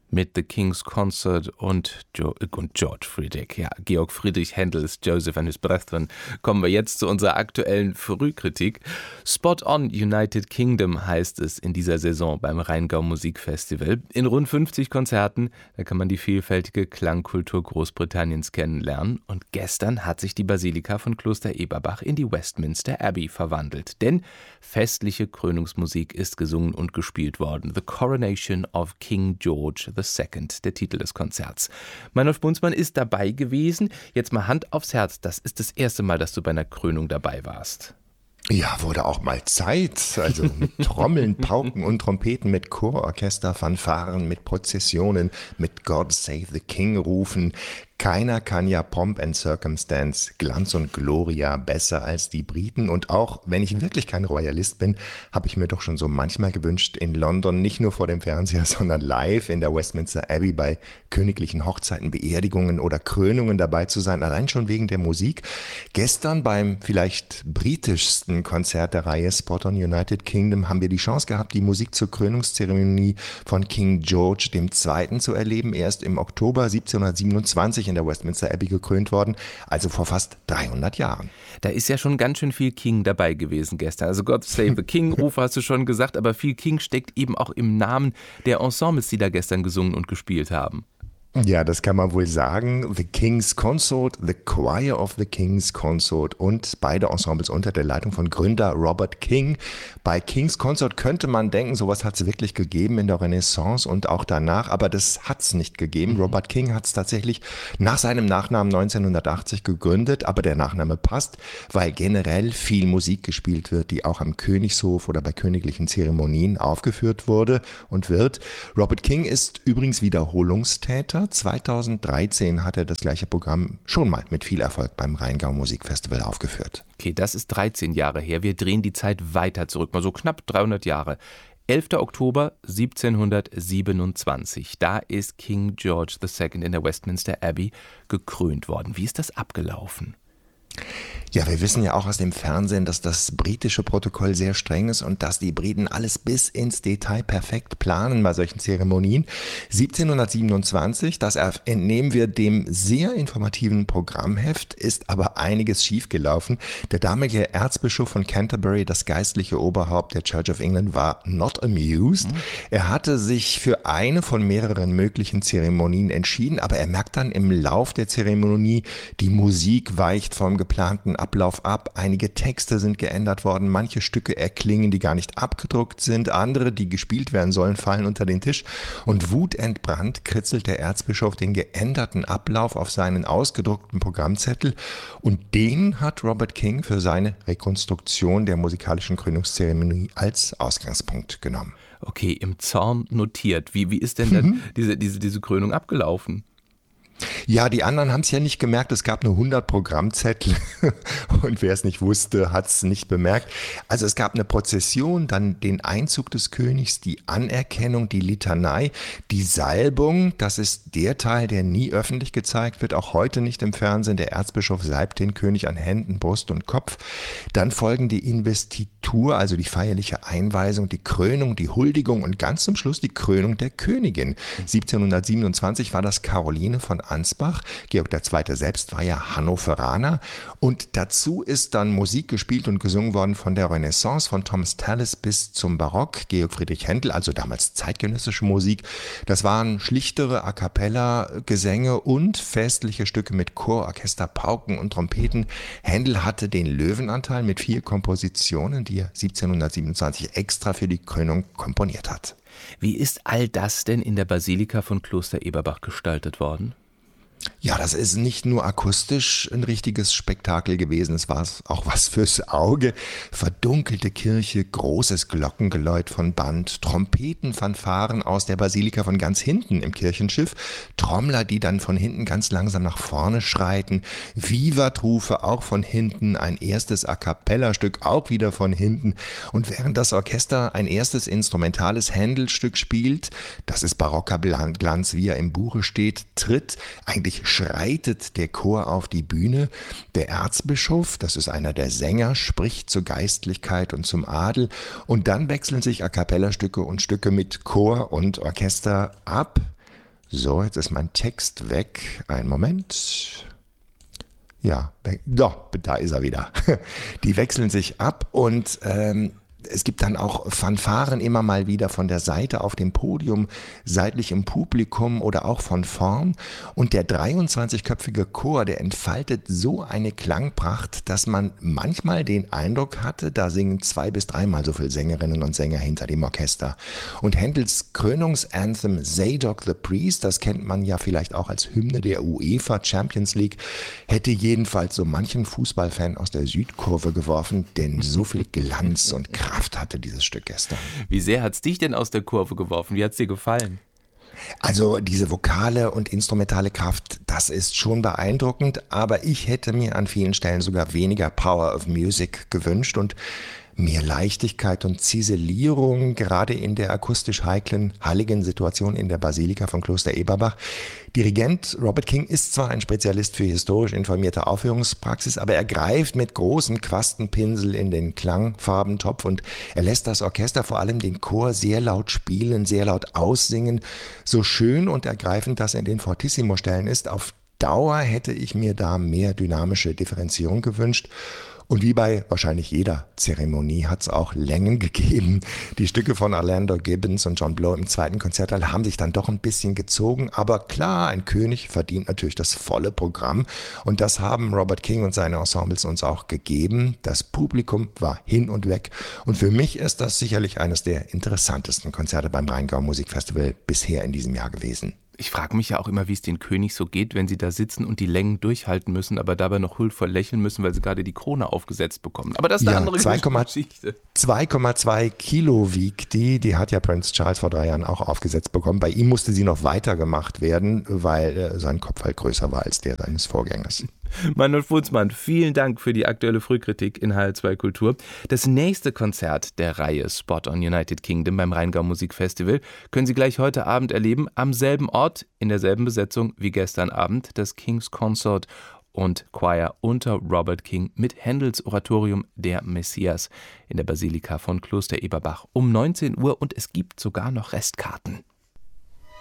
mit The King's Consort und George Friedrich. Ja, Georg Friedrich Händels Joseph and His Brethren. Kommen wir jetzt zu unserer aktuellen Frühkritik. Spot on United Kingdom heißt es in dieser Saison beim Rheingau Musikfestival. In rund 50 Konzerten, da kann man die vielfältige Klangkultur Großbritanniens kennenlernen. Und gestern hat sich die Basilika von Kloster Eberbach in die Westminster Abbey verwandelt. Denn festliche Krönungsmusik ist gesungen und gespielt worden. The Coronation of King George II, der Titel des Konzerts. Meinolf Bunzmann ist dabei gewesen. Jetzt mal Hand aufs Herz, das ist das erste Mal, dass du bei einer Krönung dabei warst. Ja, wurde auch mal Zeit. Also mit Trommeln, Pauken und Trompeten, mit Chororchester, Fanfaren, mit Prozessionen, mit God Save the King rufen. Keiner kann ja Pomp and Circumstance, Glanz und Gloria besser als die Briten. Und auch wenn ich wirklich kein Royalist bin, habe ich mir doch schon so manchmal gewünscht, in London nicht nur vor dem Fernseher, sondern live in der Westminster Abbey bei königlichen Hochzeiten, Beerdigungen oder Krönungen dabei zu sein. Allein schon wegen der Musik. Gestern beim vielleicht britischsten Konzert der Reihe Spot on United Kingdom haben wir die Chance gehabt, die Musik zur Krönungszeremonie von King George II. Zu erleben. Er ist im Oktober 1727 in der Westminster Abbey gekrönt worden, also vor fast 300 Jahren. Da ist ja schon ganz schön viel King dabei gewesen gestern. Also God Save the King Rufe hast du schon gesagt, aber viel King steckt eben auch im Namen der Ensembles, die da gestern gesungen und gespielt haben. Ja, das kann man wohl sagen. The King's Consort, The Choir of the King's Consort und beide Ensembles unter der Leitung von Gründer Robert King. Bei King's Consort könnte man denken, sowas hat es wirklich gegeben in der Renaissance und auch danach, aber das hat es nicht gegeben. Robert King hat es tatsächlich nach seinem Nachnamen 1980 gegründet, aber der Nachname passt, weil generell viel Musik gespielt wird, die auch am Königshof oder bei königlichen Zeremonien aufgeführt wurde und wird. Robert King ist übrigens Wiederholungstäter. 2013 hat er das gleiche Programm schon mal mit viel Erfolg beim Rheingau Musikfestival aufgeführt. Okay, das ist 13 Jahre her. Wir drehen die Zeit weiter zurück, mal so knapp 300 Jahre. 11. Oktober 1727. Da ist King George II. In der Westminster Abbey gekrönt worden. Wie ist das abgelaufen? Ja, wir wissen ja auch aus dem Fernsehen, dass das britische Protokoll sehr streng ist und dass die Briten alles bis ins Detail perfekt planen bei solchen Zeremonien. 1727, das entnehmen wir dem sehr informativen Programmheft, ist aber einiges schiefgelaufen. Der damalige Erzbischof von Canterbury, das geistliche Oberhaupt der Church of England, war not amused. Er hatte sich für eine von mehreren möglichen Zeremonien entschieden, aber er merkt dann im Lauf der Zeremonie, die Musik weicht vom geplanten Ablauf ab. Einige Texte sind geändert worden, manche Stücke erklingen, die gar nicht abgedruckt sind, andere, die gespielt werden sollen, fallen unter den Tisch. Und wutentbrannt kritzelt der Erzbischof den geänderten Ablauf auf seinen ausgedruckten Programmzettel und den hat Robert King für seine Rekonstruktion der musikalischen Krönungszeremonie als Ausgangspunkt genommen. Okay, im Zorn notiert. Wie ist denn dann diese Krönung abgelaufen? Ja, die anderen haben es ja nicht gemerkt. Es gab nur 100 Programmzettel und wer es nicht wusste, hat es nicht bemerkt. Also es gab eine Prozession, dann den Einzug des Königs, die Anerkennung, die Litanei, die Salbung. Das ist der Teil, der nie öffentlich gezeigt wird, auch heute nicht im Fernsehen. Der Erzbischof salbt den König an Händen, Brust und Kopf. Dann folgen die Investitur, also die feierliche Einweisung, die Krönung, die Huldigung und ganz zum Schluss die Krönung der Königin. 1727 war das Caroline von Ansbach. Georg II. Selbst war ja Hannoveraner. Und dazu ist dann Musik gespielt und gesungen worden von der Renaissance, von Thomas Tallis bis zum Barock. Georg Friedrich Händel, also damals zeitgenössische Musik. Das waren schlichtere A-cappella-Gesänge und festliche Stücke mit Chororchester, Pauken und Trompeten. Händel hatte den Löwenanteil mit 4 Kompositionen, die er 1727 extra für die Krönung komponiert hat. Wie ist all das denn in der Basilika von Kloster Eberbach gestaltet worden? Ja, das ist nicht nur akustisch ein richtiges Spektakel gewesen, es war auch was fürs Auge. Verdunkelte Kirche, großes Glockengeläut von Band, Trompeten, Fanfaren aus der Basilika von ganz hinten im Kirchenschiff, Trommler, die dann von hinten ganz langsam nach vorne schreiten, Vivat-Rufe auch von hinten, ein erstes A-cappella-Stück auch wieder von hinten. Und während das Orchester ein erstes instrumentales Händel-Stück spielt, das ist barocker Glanz, wie er im Buche steht, tritt eigentlich schreitet der Chor auf die Bühne. Der Erzbischof, das ist einer der Sänger, spricht zur Geistlichkeit und zum Adel. Und dann wechseln sich A-cappella-Stücke und Stücke mit Chor und Orchester ab. So, jetzt ist mein Text weg. Einen Moment. Ja, doch, da ist er wieder. Die wechseln sich ab und es gibt dann auch Fanfaren immer mal wieder von der Seite auf dem Podium, seitlich im Publikum oder auch von vorn. Und der 23-köpfige Chor, der entfaltet so eine Klangpracht, dass man manchmal den Eindruck hatte, da singen 2- bis 3-mal so viele Sängerinnen und Sänger hinter dem Orchester. Und Händels Krönungsanthem Zadok the Priest, das kennt man ja vielleicht auch als Hymne der UEFA Champions League, hätte jedenfalls so manchen Fußballfan aus der Südkurve geworfen, denn so viel Glanz und Kraft hatte dieses Stück gestern. Wie sehr hat's dich denn aus der Kurve geworfen? Wie hat's dir gefallen? Also diese vokale und instrumentale Kraft, das ist schon beeindruckend, aber ich hätte mir an vielen Stellen sogar weniger Power of Music gewünscht und mehr Leichtigkeit und Ziselierung, gerade in der akustisch heiklen, heiligen Situation in der Basilika von Kloster Eberbach. Dirigent Robert King ist zwar ein Spezialist für historisch informierte Aufführungspraxis, aber er greift mit großem Quastenpinsel in den Klangfarbentopf und er lässt das Orchester, vor allem den Chor, sehr laut spielen, sehr laut aussingen. So schön und ergreifend das in den Fortissimo-Stellen ist, auf Dauer hätte ich mir da mehr dynamische Differenzierung gewünscht. Und wie bei wahrscheinlich jeder Zeremonie hat es auch Längen gegeben. Die Stücke von Orlando Gibbons und John Blow im zweiten Konzertteil haben sich dann doch ein bisschen gezogen. Aber klar, ein König verdient natürlich das volle Programm. Und das haben Robert King und seine Ensembles uns auch gegeben. Das Publikum war hin und weg. Und für mich ist das sicherlich eines der interessantesten Konzerte beim Rheingau Musikfestival bisher in diesem Jahr gewesen. Ich frage mich ja auch immer, wie es den König so geht, wenn sie da sitzen und die Längen durchhalten müssen, aber dabei noch huldvoll lächeln müssen, weil sie gerade die Krone aufgesetzt bekommen. Aber das ist eine andere Geschichte. 2,2 Kilo wiegt die. Die hat ja Prince Charles vor 3 Jahren auch aufgesetzt bekommen. Bei ihm musste sie noch weitergemacht werden, weil sein Kopf halt größer war als der seines Vorgängers. Meinhold Futzmann, vielen Dank für die aktuelle Frühkritik in HR2 Kultur. Das nächste Konzert der Reihe Spot on United Kingdom beim Rheingau Musikfestival können Sie gleich heute Abend erleben, am selben Ort, in derselben Besetzung wie gestern Abend, das King's Consort und Choir unter Robert King mit Händels Oratorium Der Messias in der Basilika von Kloster Eberbach um 19 Uhr und es gibt sogar noch Restkarten.